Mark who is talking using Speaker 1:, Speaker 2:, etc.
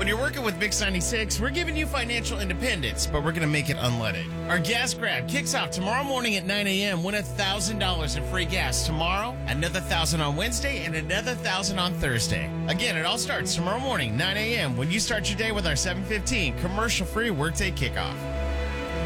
Speaker 1: you're working with Mix 96, we're giving you financial independence, but we're going to make it unleaded. Our gas grab kicks off tomorrow morning at 9 a.m. Win $1,000 in free gas tomorrow, another $1,000 on Wednesday, and another $1,000 on Thursday. Again, it all starts tomorrow morning, 9 a.m. when you start your day with our 7:15 commercial-free workday kickoff.